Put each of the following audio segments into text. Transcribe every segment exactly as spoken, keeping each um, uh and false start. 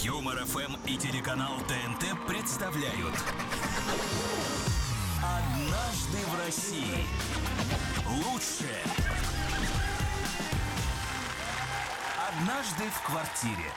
Юмор эф эм и телеканал тэ эн тэ представляют «Однажды в России». Лучшее. Однажды в квартире.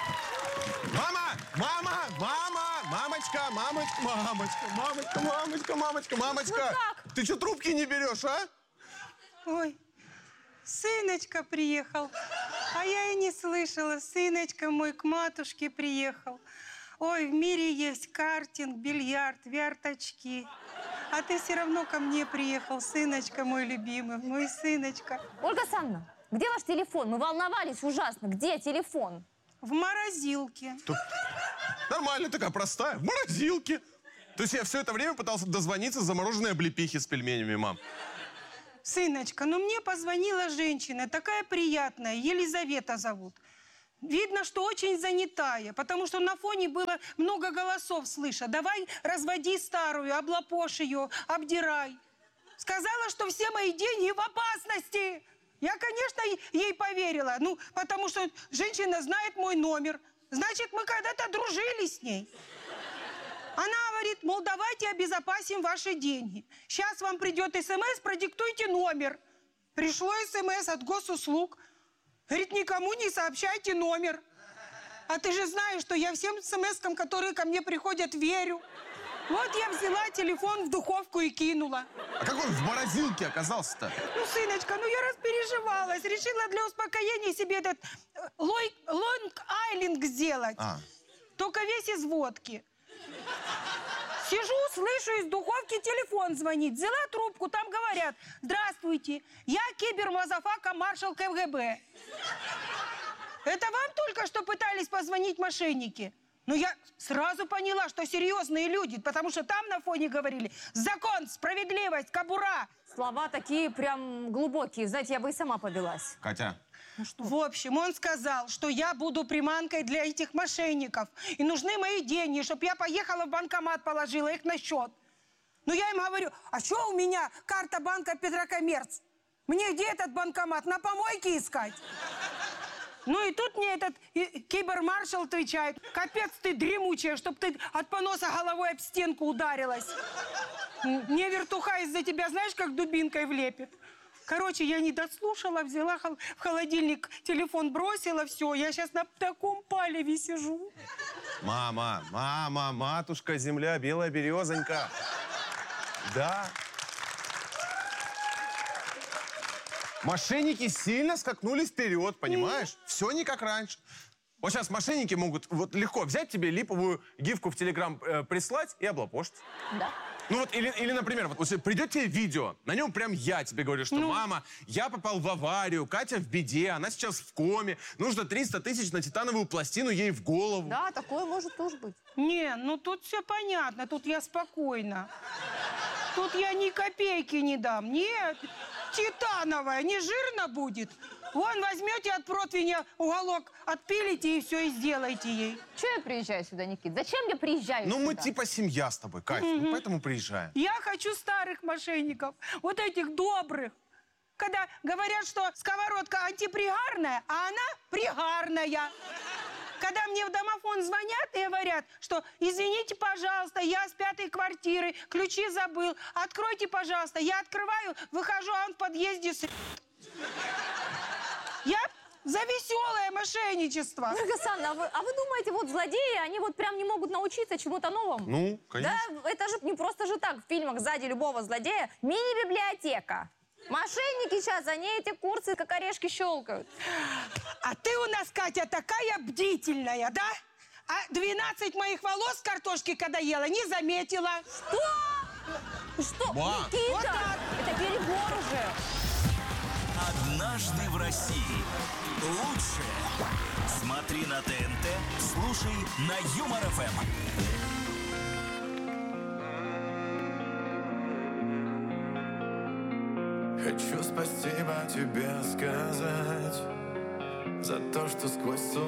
Мама! Мама! Мама! Мамочка! Мамочка! Мамочка! Мамочка! Мамочка! Мамочка! Мамочка! Ну Ты что, трубки не берешь, а? Ой, сыночка приехал, а я и не слышала. Сыночка мой к матушке приехал. Ой, в мире есть картинг, бильярд, верточки. А ты все равно ко мне приехал, сыночка мой любимый, мой сыночка. Ольга Александровна, где ваш телефон? Мы волновались ужасно. Где телефон? В морозилке. Тут нормально, такая простая. В морозилке. То есть я все это время пытался дозвониться с замороженной облепихи с пельменями, мам. Сыночка, ну мне позвонила женщина, такая приятная, Елизавета зовут. Видно, что очень занятая, потому что на фоне было много голосов слыша. Давай разводи старую, облапошь ее, обдирай. Сказала, что все мои деньги в опасности. Я, конечно, ей поверила, ну, потому что женщина знает мой номер. Значит, мы когда-то дружили с ней. Она говорит, мол, давайте обезопасим ваши деньги. Сейчас вам придет смс, продиктуйте номер. Пришло смс от госуслуг. Говорит, никому не сообщайте номер. А ты же знаешь, что я всем смс-кам, которые ко мне приходят, верю. Вот я взяла телефон в духовку и кинула. А как он в морозилке оказался-то? Ну, сыночка, ну я распереживалась. Решила для успокоения себе этот лонг-айлинг сделать. А. Только весь из водки. Сижу, слышу, из духовки телефон звонит. Взяла трубку, там говорят, здравствуйте, я кибермазафака маршал ка гэ бэ. Это вам только что пытались позвонить мошенники? Ну, я сразу поняла, что серьезные люди, потому что там на фоне говорили закон, справедливость, кобура. Слова такие прям глубокие. Знаете, я бы и сама повелась. Катя. Ну что? В общем, он сказал, что я буду приманкой для этих мошенников. И нужны мои деньги, чтобы я поехала в банкомат, положила их на счет. Ну, я им говорю, а что у меня карта банка Петрокоммерц? Мне где этот банкомат? На помойке искать? Ну и тут мне этот кибермаршал отвечает, капец ты дремучая, чтоб ты от поноса головой об стенку ударилась. Мне вертуха из-за тебя, знаешь, как дубинкой влепит. Короче, я не дослушала, взяла в холодильник, телефон бросила, все, я сейчас на таком палеве сижу. Мама, мама, матушка, земля, белая березонька. Да. Мошенники сильно скакнули вперед, понимаешь? Все не как раньше. Вот сейчас мошенники могут вот легко взять тебе липовую гифку в Телеграм э, прислать и облапошить. Да. Ну вот, или, или например, вот если придет тебе видео, на нем прям я тебе говорю, что Ну? мама, я попал в аварию, Катя в беде, она сейчас в коме, нужно триста тысяч на титановую пластину ей в голову. Да, такое может тоже быть. Не, ну тут все понятно, тут я спокойна. Тут я ни копейки не дам. Нет, титановая, не жирно будет. Вон возьмете от противня уголок, отпилите и все, и сделайте ей. Чего я приезжаю сюда, Никит? Зачем я приезжаю Ну сюда? мы типа семья с тобой, Катя, ну поэтому приезжаем. Я хочу старых мошенников, вот этих добрых. Когда говорят, что сковородка антипригарная, а она пригарная. Когда мне в домофон звонят и говорят, что извините, пожалуйста, я с пятой квартиры, ключи забыл, откройте, пожалуйста. Я открываю, выхожу, а он в подъезде с... Я за веселое мошенничество. Ольга Александровна, а вы, а вы думаете, вот злодеи, они вот прям не могут научиться чему-то новому? Ну, конечно. Да, это же не просто же так. В фильмах сзади любого злодея мини-библиотека. Мошенники сейчас, они эти курсы как орешки щелкают. А ты у нас, Катя, такая бдительная, да? А двенадцать моих волос с картошки, когда ела, не заметила. Что? Что? Ма. Никита, Вот так. это перебор уже. «Однажды в России». Лучшее. Смотри на тэ эн тэ, слушай на Юмор эф эм. Хочу спасибо тебе сказать за то, что сквозь сон